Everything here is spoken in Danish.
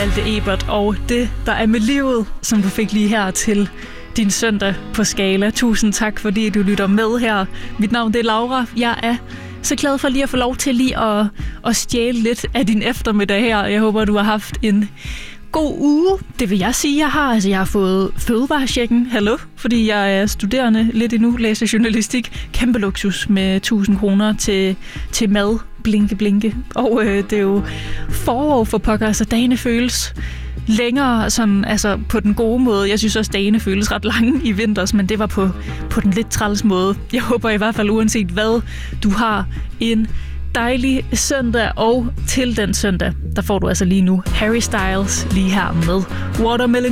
Malte Ebert og det, der er med livet, som du fik lige her til din søndag på Skala. Tusind tak, fordi du lytter med her. Mit navn det er Laura. Jeg er så glad for lige at få lov til lige at stjæle lidt af din eftermiddag her. Jeg håber, du har haft en god uge. Det vil jeg sige, jeg har. Altså, jeg har fået fødevarechecken. Hallo? Fordi jeg er studerende lidt endnu, læser journalistik. Kæmpe luksus med 1000 kroner til mad. Blinke, blinke. Og det er jo forår for pokker, så dagene føles længere sådan, altså på den gode måde. Jeg synes også, dagene føles ret lange i vinters, men det var på den lidt træls måde. Jeg håber i hvert fald, uanset hvad, du har en dejlig søndag, og til den søndag, der får du altså lige nu Harry Styles lige her med Watermelon.